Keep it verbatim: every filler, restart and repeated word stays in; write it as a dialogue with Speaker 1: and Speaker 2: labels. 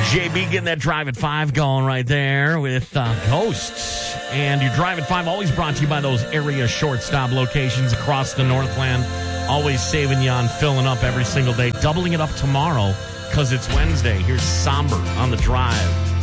Speaker 1: J B getting that Drive at five going right there with uh, Ghosts. And your Drive at five always brought to you by those area shortstop locations across the Northland. Always saving you on filling up every single day. Doubling it up tomorrow because it's Wednesday. Here's Somber on the Drive.